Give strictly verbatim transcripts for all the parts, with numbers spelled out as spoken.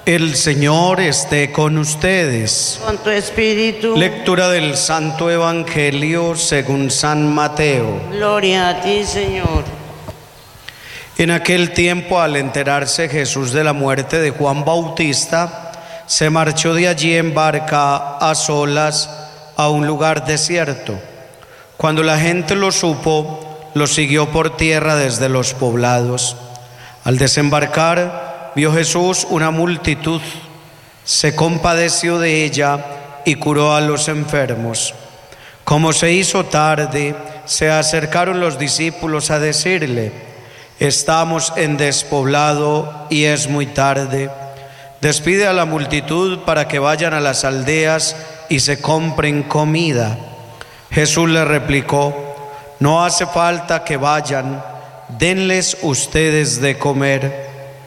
El Señor esté con ustedes. Con tu espíritu. Lectura del Santo Evangelio según San Mateo. Gloria a ti, Señor. En aquel tiempo, al enterarse Jesús de la muerte de Juan Bautista, se marchó de allí en barca a solas a un lugar desierto. Cuando la gente lo supo, lo siguió por tierra desde los poblados. Al desembarcar, vio Jesús una multitud, se compadeció de ella y curó a los enfermos. Como se hizo tarde, se acercaron los discípulos a decirle: estamos en despoblado y es muy tarde. Despide a la multitud para que vayan a las aldeas y se compren comida. Jesús le replicó: no hace falta que vayan, denles ustedes de comer.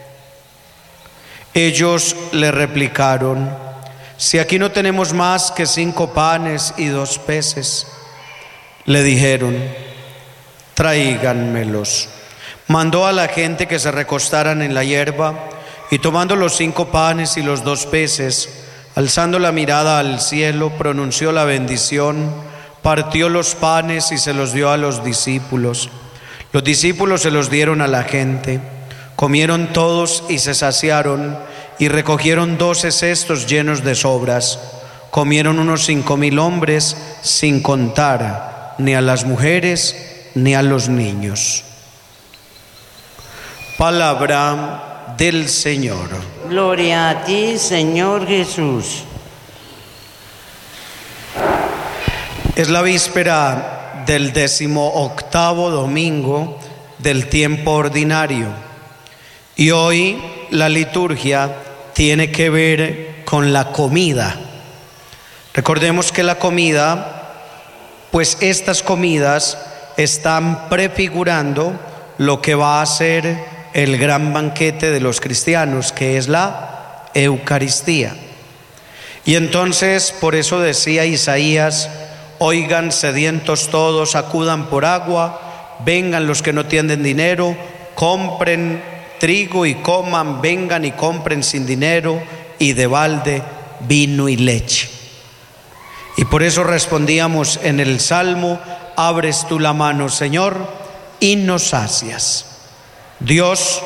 Ellos le replicaron: si aquí no tenemos más que cinco panes y dos peces. Le dijeron: tráiganmelos. Mandó a la gente que se recostaran en la hierba, y tomando los cinco panes y los dos peces, alzando la mirada al cielo, pronunció la bendición, partió los panes y se los dio a los discípulos. Los discípulos se los dieron a la gente. Comieron todos y se saciaron, y recogieron doce cestos llenos de sobras. Comieron unos cinco mil hombres, sin contar ni a las mujeres ni a los niños. Palabra del Señor. Gloria a ti, Señor Jesús. Es la víspera del decimoctavo domingo del tiempo ordinario. Y hoy la liturgia tiene que ver con la comida. Recordemos que la comida, pues estas comidas están prefigurando lo que va a ser el gran banquete de los cristianos, que es la Eucaristía. Y entonces, por eso decía Isaías: oigan sedientos todos, acudan por agua, vengan los que no tienen dinero, compren trigo y coman, vengan y compren sin dinero y de balde vino y leche. Y por eso respondíamos en el Salmo: abres tú la mano, Señor, y nos sacias. Dios,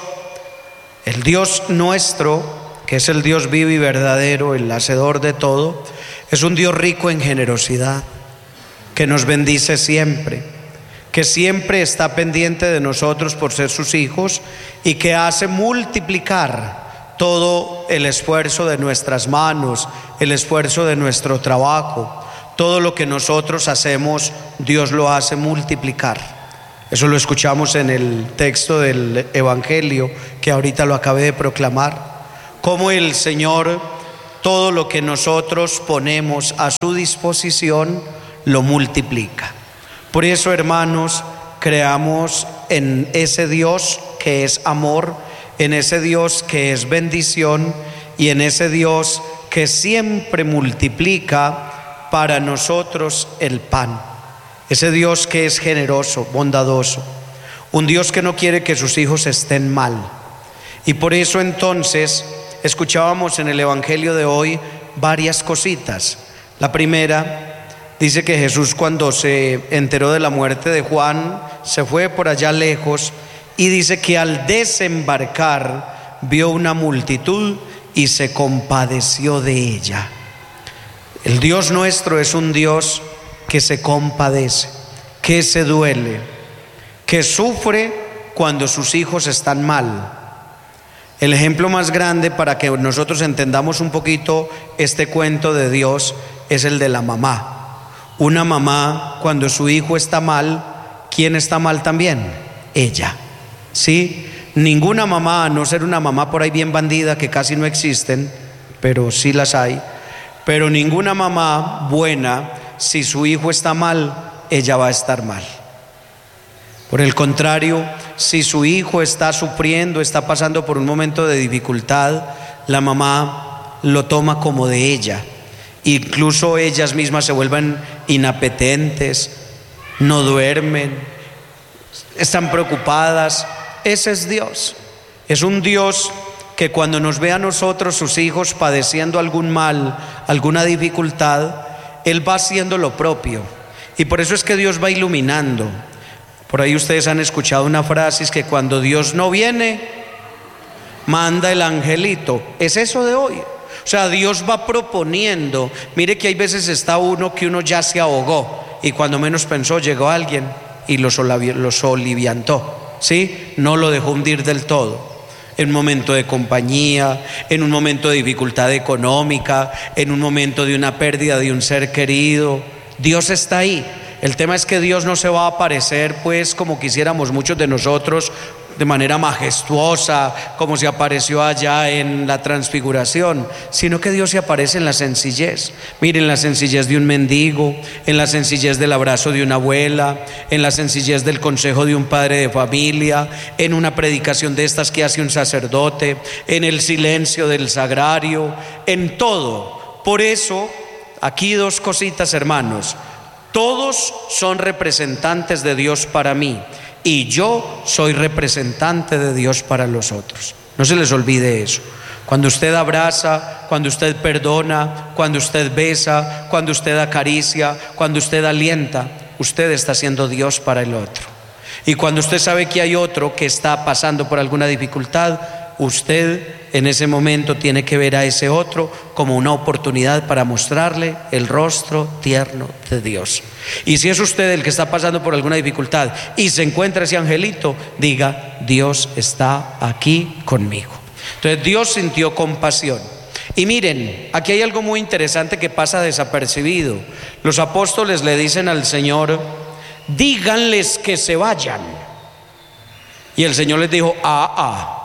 el Dios nuestro, que es el Dios vivo y verdadero, el hacedor de todo, es un Dios rico en generosidad, que nos bendice siempre, que siempre está pendiente de nosotros por ser sus hijos, y que hace multiplicar todo el esfuerzo de nuestras manos, el esfuerzo de nuestro trabajo. Todo lo que nosotros hacemos, Dios lo hace multiplicar. Eso lo escuchamos en el texto del Evangelio que ahorita lo acabé de proclamar. Cómo el Señor, todo lo que nosotros ponemos a su disposición, lo multiplica. Por eso, hermanos, creamos en ese Dios que es amor, en ese Dios que es bendición y en ese Dios que siempre multiplica para nosotros el pan. Ese Dios que es generoso, bondadoso, un Dios que no quiere que sus hijos estén mal. Y por eso entonces escuchábamos en el Evangelio de hoy varias cositas. La primera dice que Jesús, cuando se enteró de la muerte de Juan, se fue por allá lejos, y dice que al desembarcar vio una multitud y se compadeció de ella. El Dios nuestro es un Dios que se compadece, que se duele, que sufre cuando sus hijos están mal. El ejemplo más grande para que nosotros entendamos un poquito este cuento de Dios es el de la mamá. Una mamá, cuando su hijo está mal, ¿quién está mal también? Ella. ¿Sí? Ninguna mamá, a no ser una mamá por ahí bien bandida, que casi no existen, pero sí las hay, pero ninguna mamá buena, si su hijo está mal, ella va a estar mal. Por el contrario, si su hijo está sufriendo, está pasando por un momento de dificultad, la mamá lo toma como de ella. Incluso ellas mismas se vuelven inapetentes, no duermen, están preocupadas. Ese es Dios. Es un Dios que cuando nos ve a nosotros, sus hijos, padeciendo algún mal, alguna dificultad, Él va haciendo lo propio. Y por eso es que Dios va iluminando. Por ahí ustedes han escuchado una frase, es que cuando Dios no viene, manda el angelito. Es eso de hoy. O sea, Dios va proponiendo. Mire que hay veces está uno que uno ya se ahogó y cuando menos pensó llegó alguien y lo soliviantó, ¿sí? No lo dejó hundir del todo. En un momento de compañía, en un momento de dificultad económica, en un momento de una pérdida de un ser querido, Dios está ahí. El tema es que Dios no se va a aparecer pues como quisiéramos muchos de nosotros, de manera majestuosa, como se apareció allá en la transfiguración, sino que Dios se aparece en la sencillez. Miren, la sencillez de un mendigo, en la sencillez del abrazo de una abuela, en la sencillez del consejo de un padre de familia, en una predicación de estas que hace un sacerdote, en el silencio del sagrario, en todo. Por eso, aquí dos cositas, hermanos. Todos son representantes de Dios para mí y yo soy representante de Dios para los otros. No se les olvide eso. Cuando usted abraza, cuando usted perdona, cuando usted besa, cuando usted acaricia, cuando usted alienta, usted está siendo Dios para el otro. Y cuando usted sabe que hay otro que está pasando por alguna dificultad, usted en ese momento tiene que ver a ese otro como una oportunidad para mostrarle el rostro tierno de Dios. Y si es usted el que está pasando por alguna dificultad y se encuentra ese angelito, diga: Dios está aquí conmigo. Entonces Dios sintió compasión. Y miren, aquí hay algo muy interesante que pasa desapercibido. Los apóstoles le dicen al Señor: díganles que se vayan. Y el Señor les dijo: ah, ah,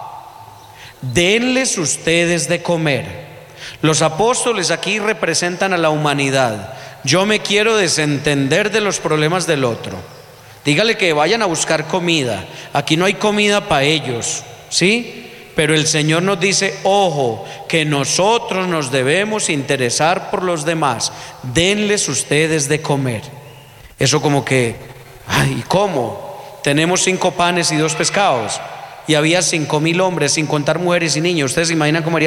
denles ustedes de comer. Los apóstoles aquí representan a la humanidad. Yo me quiero desentender de los problemas del otro. Dígale que vayan a buscar comida. Aquí no hay comida para ellos, ¿sí? Pero el Señor nos dice: ojo, que nosotros nos debemos interesar por los demás. Denles ustedes de comer. Eso como que, ay, ¿cómo? Tenemos cinco panes y dos pescados. Y había cinco mil hombres, sin contar mujeres y niños. ¿Ustedes se imaginan cómo haría